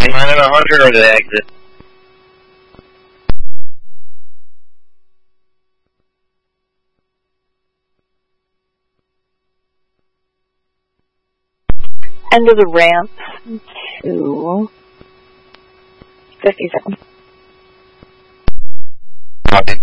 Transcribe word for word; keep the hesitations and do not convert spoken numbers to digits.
main line at one hundred or the exit? End of the ramp to fifty-seven. Copy.